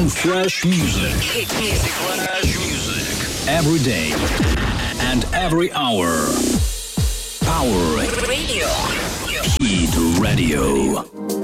you fresh music. Hit music. Fresh music. Every day and every hour. Power Radio. Hit Radio.